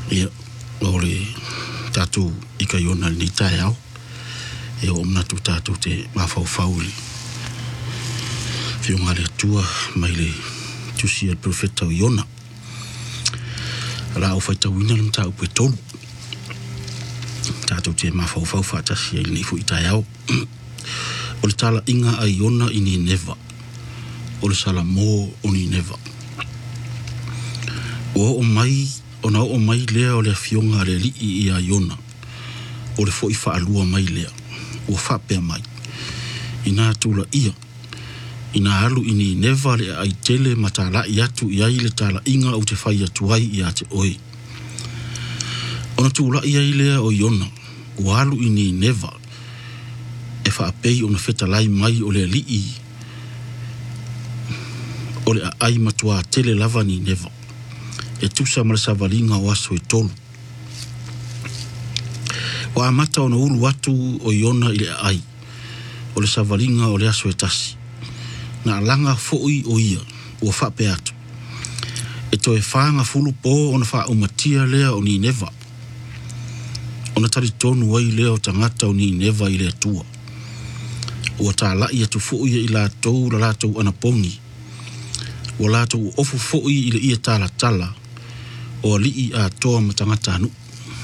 Ia, ole tatu ika iona ni tai au. E o mnatu tatu te mawhauwhauli. Whiunga le tua mai le tusi al profeta o iona. Ra o whaitawina lam tau pue tolu. Tatu te mawhauwhau whaatasi ai ni fu i tai au. O le tala inga a iona i ni neva. O le sala mō o ni neva. O mai, o na o mai lea o le whiunga le li i a iona. O le fo i whaalua mai lea. O whapea mai. Ina tula ia. Ina alu ini neva le ai tele matala i atu i ai le tala inga o te whai atu ai i ate oi. Ona tula i ai lea o iona. O alu ini neva. E whaapei ona wheta lai mai o le li i. O le ai matua tele lava ni neva. E tusa mara savalinga o aso e tolu. O amata ona ulu atu o iona i le ai. O le savalinga o le aso e tasi. Na langa fo'i o ia. O whape atu. E toe whaanga fulu po ona wha umatia lea o ni neva. Ona tari tonu wai lea o tangata o ni neva i le atua. O ta lai atu fo'i i la tau la tau anapongi. O la tau ofu fo'i i le ia tala tala. O li i a toa matangata anu.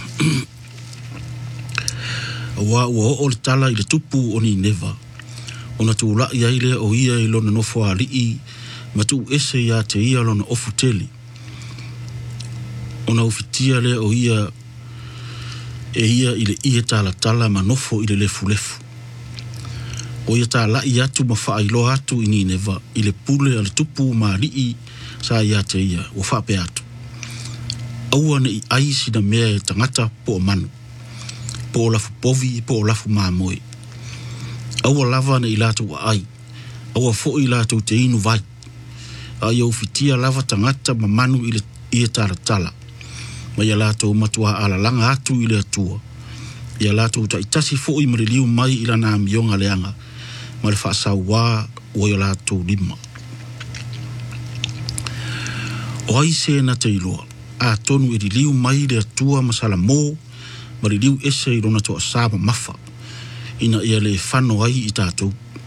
Wa o le tala i le tupu o ni neva. Ona tu la ia ile o ia i lona nofo a li i. Ma tu ese ia te ia lona ofu teli. Ona ufitia le o ia. E ia i le ia tala tala ma nofo i le lefu lefu. O ia tala i atu ma wha ilo atu i ni neva. I le pule a le tupu ma li i. Sa ia te ia. O whape atu. Aua ne i aisi na mea e tangata po o manu. Po o lafu povi, po o lafu maamoe. Aua lava na i lātou ai. Aua fo i lātou te inu vai. Ai au fitia lava tangata ma manu i le ia tala tala. Ma ia lātou matua ala langa atu i le atua. Ia lātou ta itasi fo i mariliu mai i lana amionga leanga. Ma le whaasau wā o ia lātou lima. O ai se na te iloa. A tonu i liu mai le atua masala mō. Mari liu ese i rona toa sāma mafa. Ina ia le whano ai i tātou.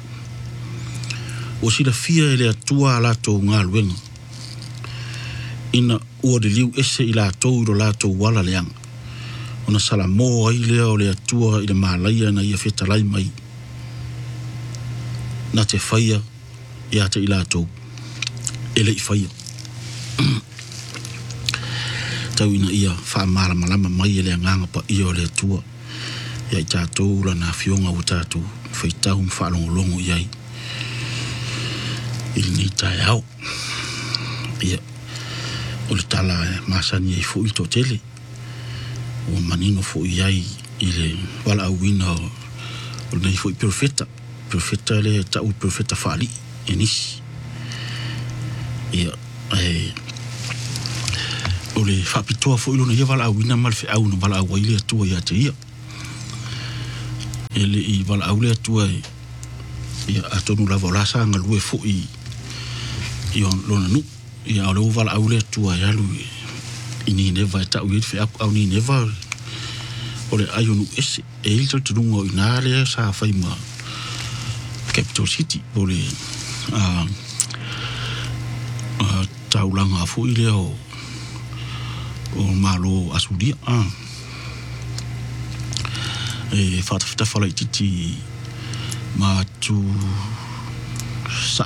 O sila fia e le atua a lātou ngā luenga. Ina ua le liu ese i lātou i ro lātou wala leanga. Ona sala mō ai lea o le atua i le mālaia na ia wheta lai mai. Na te whaia i ata i lātou. Ele i whaia. Tau ina ia wha mara malama mai e le nganga pa ia o le atua. Ia i tātou la na whionga o tātou. Whaitau mwhalongolongo iai. Ili ni tai au. Ia. O le tala masani ai fo i to tele. O manino fo iai i le wala au wina o nei fo i profeta. Profeta le tau profeta whaali. E nisi. Ia. O le whapitoa fo ilo na ia wala au wina malwhi au na wala au waile atua ia te ia. Ele i wala au le atua ia atonu lava o lasa anga lue fo i lona nu. Ia o leo wala au le atua ia lu i ni neva e tau i au ni neva o le aionu ese e ilta tununga o inare sa whaima Capital City o le taulanga fo i leo o malo asudia e fata fala titi ma tu sa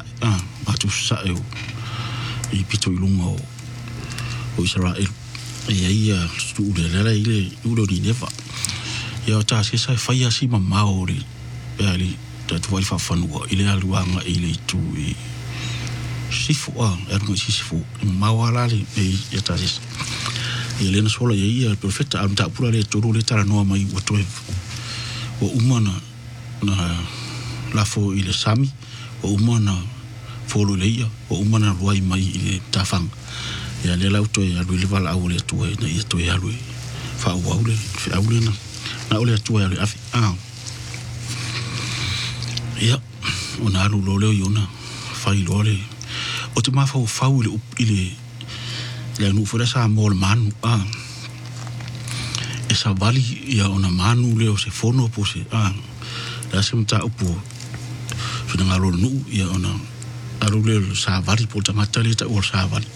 i pito ilunga o Israel e ia stu le ile ulo ni neva ia ta se sai faia si mama ori ali ta tu vai fa fanua ile aluanga ile tu e sifu era mo sifu mawala le e ta se ele na sola ia profeta am ta pula le toro le tara no mai o toe o umana na lafo ile sami o umana folo le ia o umana ruai mai ile tafang ia le lauto ia le vala au le tu na ia to ia lui fa au le na ole tu ia le afi ia ona lu lo le iona fa i lo le o te mafa o fa ile le nu fora sa mol manu sa vali ia ona manu leo se fono po se la se mta upo so nga lo nu ia ona aru leo sa vali po tangata le ta o sa vali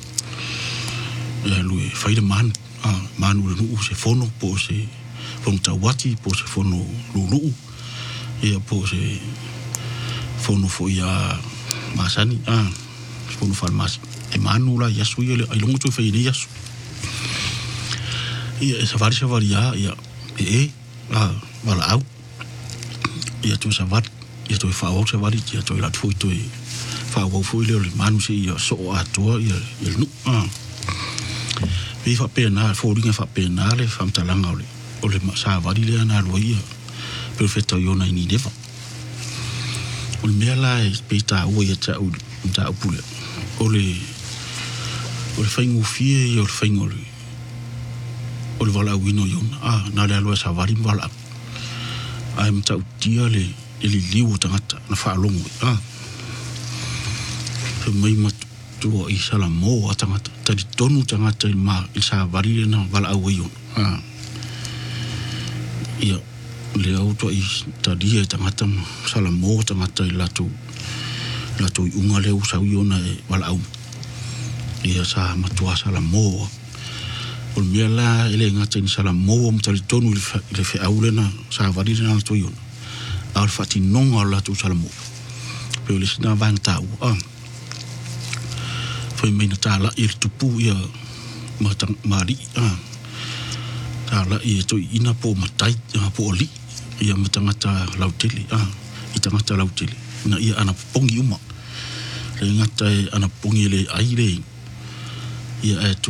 ia lui fai de manu nu se fono po se fono tawati po se fono lulu ia po se fono fo ia masani fono farmasi e manu la yasu ia ai longo tu fai ni yasu ia sa vari ia wala au ia tu sa vari ia tu fa au sa vari ia tu la tu tu fa au fu le manu se ia so atua ia nu vi fa pena fo ringa fa pena le fam talanga ole sa vari le na lo ia perfetto io na ni deva ole mela peta o ia ta pule ole faingo fie ole faingo ole vala wino yon na le alo sa vari vala ai mta utia le liu tangata na fa longo so mai mat tu i sala mo tangata tadi tonu tangata ma sa vari na vala yon ia le auto i tadi tangata sala mo tangata la tu unga le usa yona vala au ia sa matua sala mo o miela ele ngata ni sala mo mtali tonu le fe aulena sa vari na to yon al fati non ala tu sala mo pe le sina van tau foi mena tala ir tupu ia matang mari tala i to ina po matai po oli ia matangata lauteli itangata lauteli na ia ana pongi uma le ngata ana pongi le aire ia to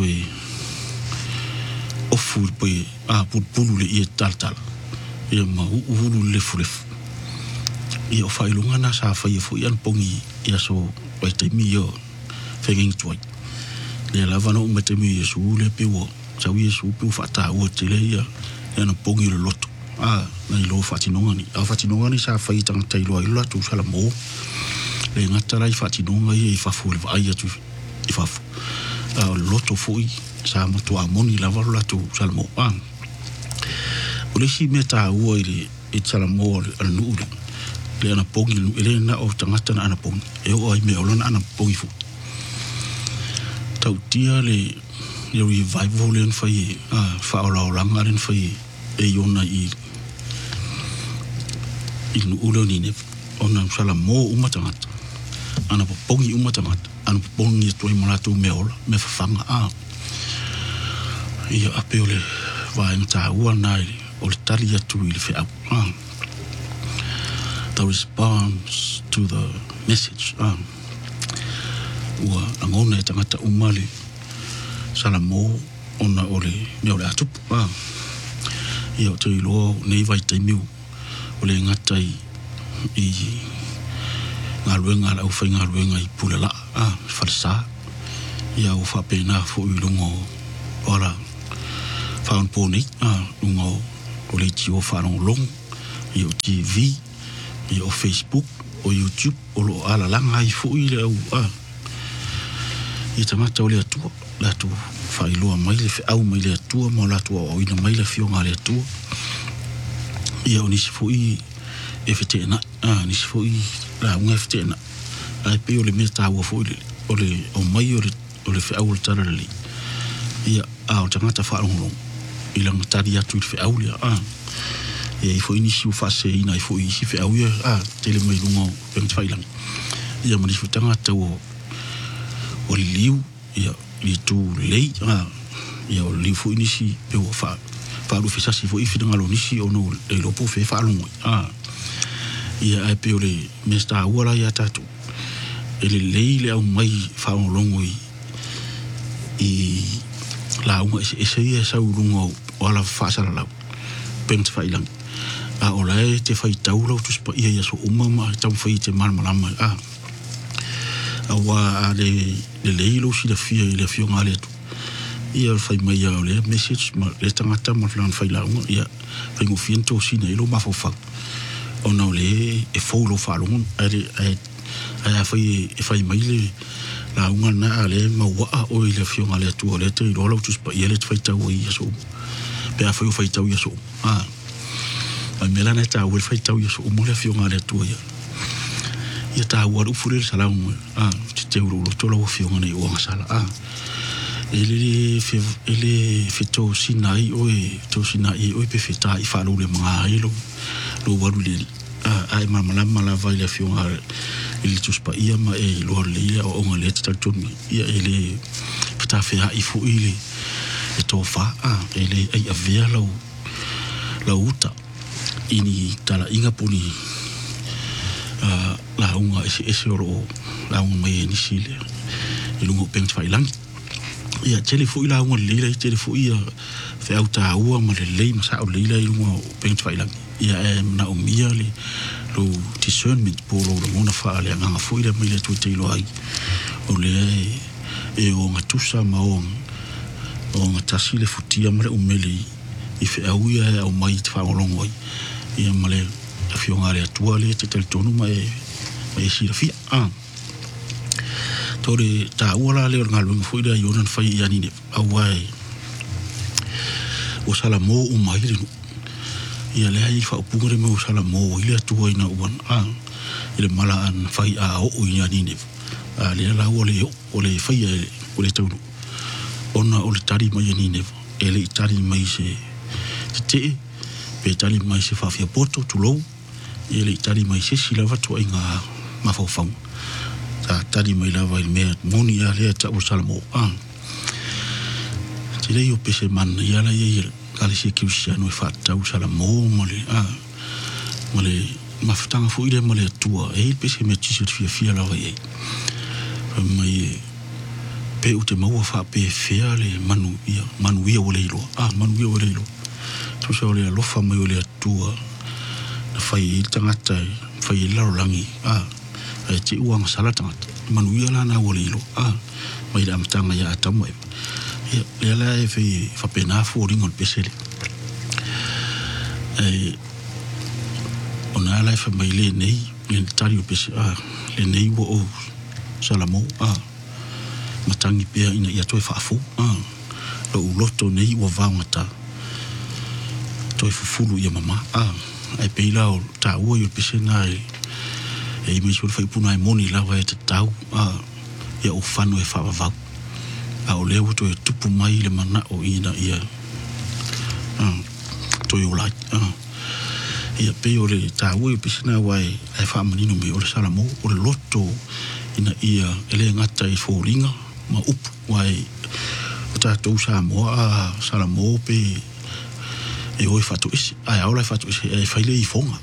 ofur pe pulu le ia tal ia ma ulu le fulef ia failunga na sa fa ia fu ia pongi ia so vai te mi yo fenging tuai le lava no mete mi su le piwo sa wi su pu fata o te le ia na pongi le loto na lo fatinonga ni sa fa i tang tai lo ila tu sala mo le ngata lai fatinonga ia fa fu le vai tu i fa loto foi sa mo tu amoni la valula tu salmo o le si meta o ile e salmo al nu le ana pongi le na o tangata na ana pongi e o ai me o lana ana pongi fu tau tia le revival len fai fa o la langa len fai e yona i nu ulo ni ne ona salmo umatangata ana pongi umatangata ana pongi tu i malatu me ola me fa fanga ia ape ole vai nta ua nai o le tali atu i le whea the response to the message ua angona e tangata umali sala mo ona ole me ole atupu ia o te iloa nei vai taimiu ole ngata i ngā luenga la ufai ngā luenga i pule la falsa ia u whapena fo i lungo ora faun poni ungo o le tio faron long i o TV i o Facebook o YouTube o lo ala langa i fu i le au i tamata o le atua la tu failua mai le au mai le atua mo la tu o ina mai le fionga le atua i o nisi fu i e fetena nisi fu i la unga fetena ai pe o le meta o fu o le o mai o le fe au le tarali ia o tangata faron long ilang tadi atu fe aulia e foi inisi fase ina foi isi fe aulia tele mai lungo peng failang ia mani futanga tau o liu ia li tu lei ia o liu foi inisi pe o fa lu fesa si foi fidanga lo nisi ono e lo po fe fa lungo ia ai pe o le mesta ora ia tatu ele lei le au mai fa longo i la unga ese ia sa lungo wala fasala la pent failang ola te fai taulo tu spa ia so umama tam fai te malama wa le leilo si la fia le fio ngale tu ia fai mai ia le message ma le tangata ma flan fai la ia fai ngo fiento si ne lo ma fofa ona le e folo falon ai fai mai le la unga na ale ma wa o le fio ngale tu le te lo tu spa ia le fai tau ia so pe a foi fai tau ia so ai mela na ta wel fai tau ia so mo le fio ngale tu ia ta wa ufure sala te uru to lo fio ngale o sala ele fito sinai to sinai pe fita I fa lo le mga ilo lo waru le ai mala vai le fio ngale ele tus pa ia ma lo le o ngale tal tumi ia ele fita fe I fu ile e to fa ele ai avea la uta ini tala inga puni la unga ese oro la unga mai ni sile ilungo peng fai lang ia telefo ila unga lila telefo ia fe auta ua ma le masa o lila ilungo peng fai lang ia na umia le lo discernment polo lo mona fa le nga fo ila mai le tu te lo ai o le o nga tusa ma o nga tasile futia ma le umeli ife auia o mai te fa longo ia male a fiongare atua le te tonu mai si fi tore ta ora le ngalu foi da yonan fai yani ne awai o sala mo o mai le ia le ai fa pungre mo sala mo ile atua ina uan ile mala an fai o yani ne le la o le fai o le tonu ona o le tari mai yani ne ele tari mai se te pe tali mai se fa fia poto tu lo ele tali mai se si lava tu inga ma fa fa tali mai lava il me moni ya le ta o salmo te le yo pese man ya la ye kali se cristiano fa ta o salmo mole ma ftanga fu ile mole tua pese me ti se fia lava ye mai pe o te mau fa pe fia le manu ia o le lo manu ia o le lo tu se ole lofa mai ole tua na fai tangata fai larolangi ai te uang sala tangata manuia la na ole lo mai da mtanga ya atamai le la fai fa pena fo ringon pesele ona la fa mai le nei le tario pese le nei wo salamo matangi pe ina ya toi fa fo lo loto nei wo vangata toi fufulu ia mama ai peila o ta ua yo pesena e me sul fai puna moni la wa te tau ia o fano e fa va o le o to tupu mai le mana o ina ia to yo la ia pe o le ta ua yo pesena wa ai fa manino me o le salamo o le loto ina ia ele ngata I foringa ma up wai o ta to sa mo salamo pe e oi fatu isi ai aula fatu isi e faile I fonga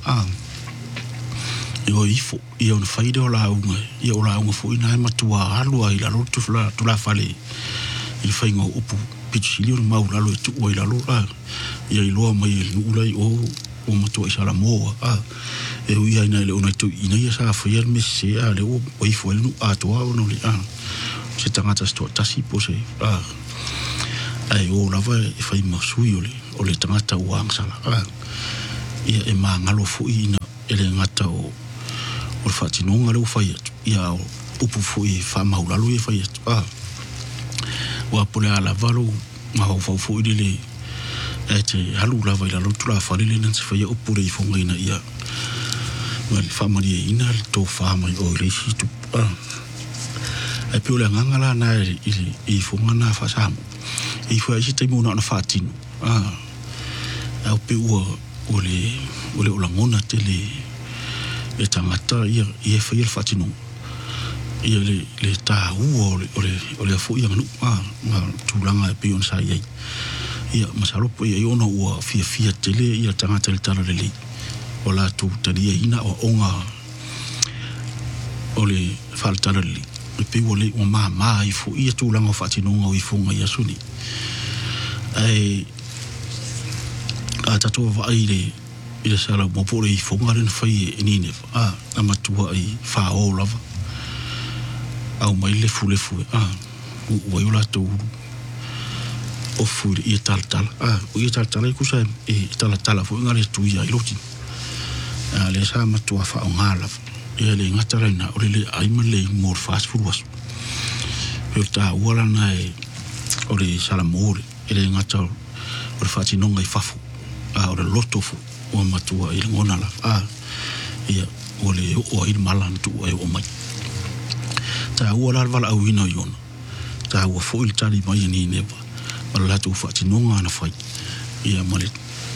e oi fo e on faide o la unga fo ina matua alu ai la rotu tu la fale I faingo upu pichilio mau la lo tu oi la lo e ai lo mai ulai o matua isala mo e ui ai na le ona tu ina ia sa fa yer messe le o oi fo no atua o no le se tangata sto tasi pose ai o la va e fai masui o le tangata uang sala ia e ngalo fu ina ele ngata o fatinonga le fai ia o upu fu I fa maulalo e fai wa pole ala valo ma ho fu ile te halu la vai la tu la fa le nan se fai upu le fonga ina ia ma le fa mari ina to fa mai o le si tu ai pe o le ngangala na I fonga na fa sa I fa si te mo na fatino au pe o le ngona te le tangata ia fa il fatino ia le ta o le fo ia no tulanga pe on sa ia masalo po ia ona o fia tele ia tangata le tala le o la tu tadia ina o onga o le faltala le pe o le o ma I fo ia tulanga fatino o I fonga ia suni ai tato va ile sala mo po I fonga ren fai ni ne amatua I fa o lava au mai le fu o yo la to o fu I tal o I tal ku sa e tal fo ngale tu ia iloti le sa matua fa ngala e le ngata na o le ai male more fast food was yo ta wala na o le sala mo ele ngata o le whaatinonga I fafu o le loto fu o matua I le ngona la ia o le o I malan tu ai o mai ta ua la vala au ina iona ta ua fo il tali mai ni neva ma la tu whaatinonga na whai ia male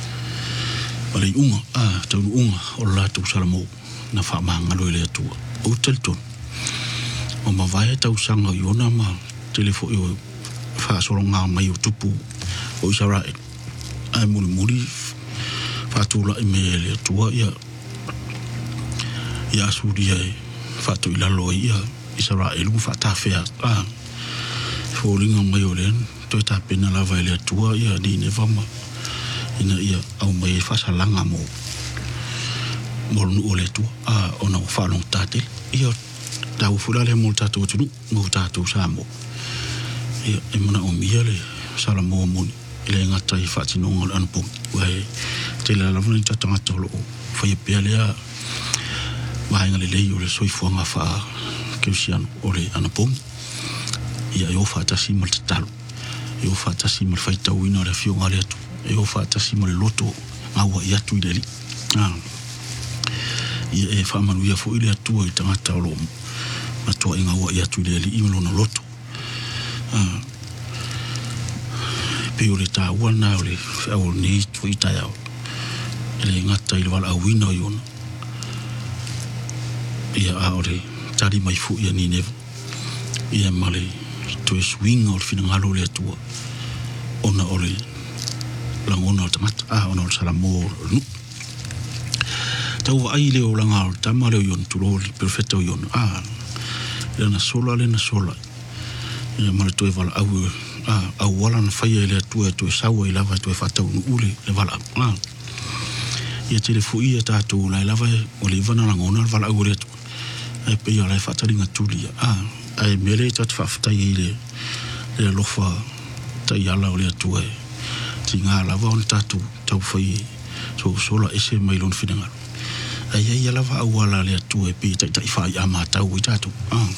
unga tau unga o la tu salamo na whaamangalo I le atua o telton o mawai tau sanga iona ma telefo I o whaasoronga mai o tupu o Israel ai muri whaatula I me le atua ia asuria whaatu I lalo ia Israel mu whaatawhea wholinga mai o len toi tāpena lava le atua ia ni ne wama ina ia au mai whasalanga mo morunu o le atua ona o whanong tātel ia tau fulale mo tātou tunu mo tātou sāmo ia e mana o mia le salamo moni ile ngata I whaatinonga le anupong wai te le lavana I tatangata o loo whai pia lea maenga le lei o le soifuanga wha keusiano o le anupong ia e o whaatasi ma le tatalo e o whaatasi ma le whaitau ina le fionga le atu e o whaatasi ma le loto ngaua I atu I le li ia e whaamanuia fo I le atua I tangata o loo matua I ngaua I atu I le li I malona loto pe o le tāuana o le whaau ni tu I tai au ele ngata I le wala awina o iona ia o le tari mai fu ia ni nevo ia male tu e swing o le finangalo le atua ona o le langona o tangata ona o le salamo o nu tau wa ai le o langa o tama le o iona tulo le perfecta o iona le na sola ia male tu e wala au wala na whaia le atua tu e saua I lava tu e whatau nu ule le wala ia te le fui ia tātou lai lava o le ivana langona le wala au le atua ai pe ia lai whataringa tuli ai mele tatu whaftai I le lofa tai ala o le atua ti ngā lava on tātou tau whai so sola ese mai lon whinangaro ai lava au wala le atua pe tai whai a mātau I tātou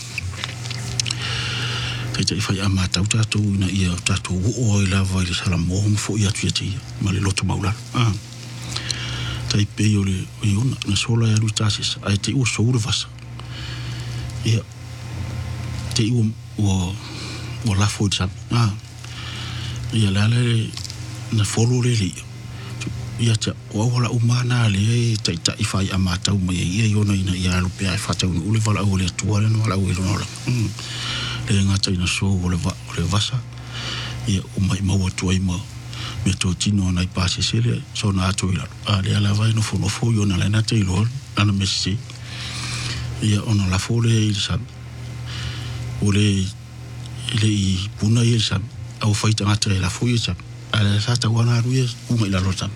tai whai a mātau tātou ina ia tātou o I lava I le salamo fo I atu ia ma le loto maula tai pe o le iona na sola ia lui tāsis ai te ua soure vasa ia te ua o lafo I tsan ia lale na folo le li ia ta o wala umana le tai whai a mātau mai ia iona ina ia alupe ai whatau ni ule wala au le atua le wala au ilo nola le ngata ina so o le vasa ia o mai maua tuai ma me to tino na I pase sele so na atu ila le ala vai no fo iona le na te ilo ana mesi ia ona la fole I sa ole ile I puna I sa au faita ngata la fo I sa ala sa ta wana ruia uma ila lota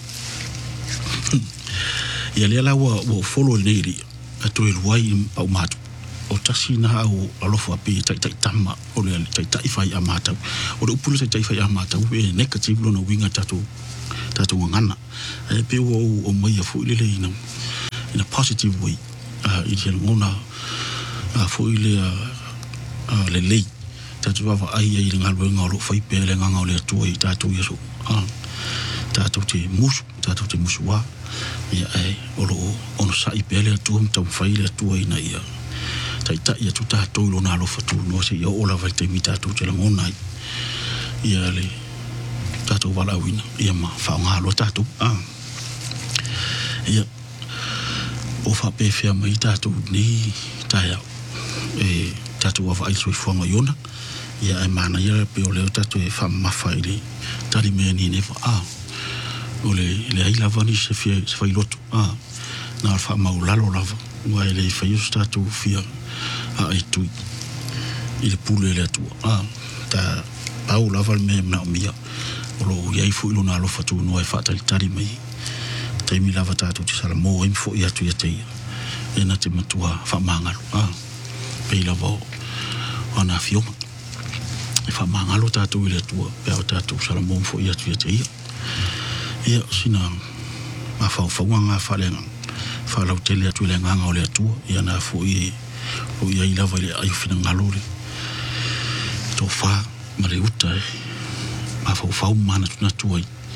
ia le ala wo follow le ri atu il wai au matu o tasi na au alofa pe tai tama o le tai fai a mata o le upulu tai fai a mata o e negative lo na winga tatu ngana e pe o mai fu le in a positive way I le ngona fu le lei tatu va ai le ngalo ngalo fai pe le ngalo le tu I tatu yeso tatu te musu wa ia o lo ono sai pe le tu mta fai le tu ina ia tai ia tu tātou lo nā lofa tū no se ia ola vai te mi tātou te la ngona ia le tātou wala wina ia ma whaonga lo tātou ia o whapewhia mai tātou ni tai au tātou awa ai soi whanga iona ia e mana ia pe o leo tātou e whamawha I le tari mea ni nefa o le ai lava ni se whai loto nā whamau lalo lava ua e le whaius tātou whia ai tui I le pule le atua ta pau lava me na mia o lo iai fu ilo na lofa tu no e whaatari tari mai te mi lava tātou te sala mō im fu I atu ia te ia e na te matua whamangalo pei lava o ana fioma e whamangalo tātou I le atua pea o tātou sala mō fu I atu ia te ia sina ma whauwhauanga whalenga whalau te le atu le nganga o le atua ia na fu o ia I lava le aiwhina ngalore tō wha ma le uta ma whau mana tuna tuai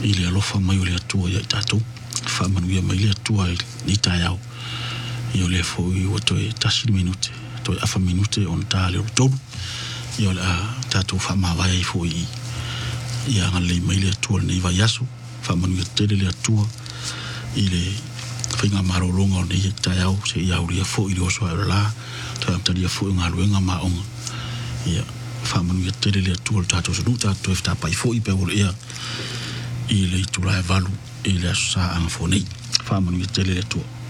i le alofa mai o le atua ia i tātou whaamanuia mai le atua i ni tai au i o le fo i o toi tasi minute toi afa minute on tā le o tonu i o le tātou whaamawai i fo i ia ngalei mai le atua le nei vai aso whaamanuia tele le atua i le whainga marolonga o nei tai au se i au ria fo i le oso a la toi amtaria fo i ngā luenga maonga ia whaamanuia tele le atua le tātou sanu tātou e whtapai fo i pe o le ea i le itulai valu i le aso sa anga fo nei whaamanuia tele le atua